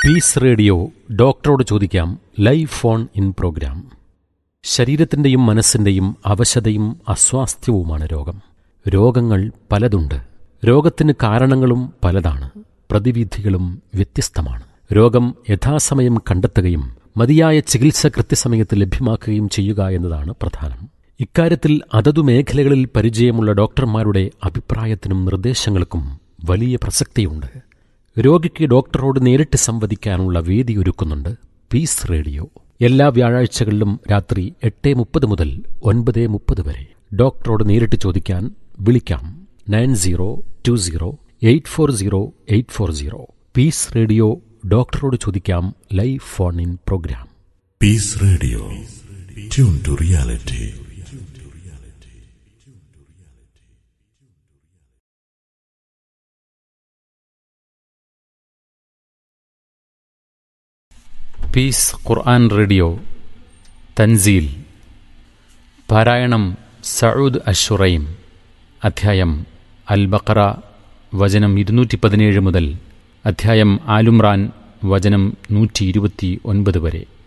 Piece radio ഡോക്ടറോട് ചോദിക്കാം live phone in programme. ശരീരത്തിൻ്റെയും മനസ്സിൻ്റെയും അവശതയും അസ്വാസ്ഥ്യവുമാണ് രോഗം. രോഗങ്ങൾ പലതുണ്ട്. രോഗത്തിന് കാരണങ്ങളും പലതാണ്. പ്രതിവിധികളും വ്യത്യസ്തമാണ്. രോഗം യഥാസമയം കണ്ടെത്തുകയും മതിയായ ചികിത്സ കൃത്യസമയത്ത് ലഭ്യമാക്കുകയും ചെയ്യുക എന്നതാണ് പ്രധാനം. ഇക്കാര്യത്തിൽ അതതു മേഖലകളിൽ പരിചയമുള്ള ഡോക്ടർമാരുടെ അഭിപ്രായത്തിനും നിർദ്ദേശങ്ങൾക്കും വലിയ പ്രസക്തിയുണ്ട്. രോഗിക്ക് ഡോക്ടറോട് നേരിട്ട് സംവദിക്കാനുള്ള വേദി ഒരുക്കുന്നുണ്ട് പീസ് റേഡിയോ. എല്ലാ വ്യാഴാഴ്ചകളിലും രാത്രി 8:30 മുതൽ 9:30 വരെ. ഡോക്ടറോട് നേരിട്ട് ചോദിക്കാൻ വിളിക്കാം 9020840840. പീസ് റേഡിയോ ഡോക്ടറോട് ചോദിക്കാം live phone in programme. Piece radio, tune to reality. Piece Quran radio Thanseel. പാരായണം സഊദ് അശ്ശുറൈം. അധ്യായം അൽ ബഖറ, വചനം 217 മുതൽ അധ്യായം ആലുംറാൻ, വചനം 129 വരെ.